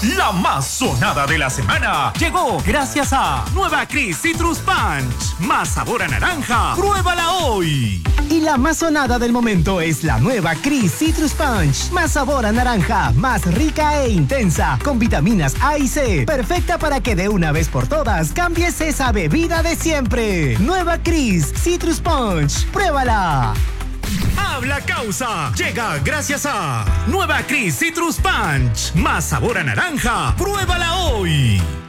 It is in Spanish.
La más sonada de la semana llegó gracias a Nueva Cris Citrus Punch. Más sabor a naranja. ¡Pruébala hoy! Y la más sonada del momento es la nueva Cris Citrus Punch. Más sabor a naranja, más rica e intensa, con vitaminas A y C. Perfecta para que de una vez por todas cambies esa bebida de siempre. Nueva Cris Citrus Punch. ¡Pruébala! Habla Causa llega gracias a Nueva Cris Citrus Punch. Más sabor a naranja. ¡Pruébala hoy!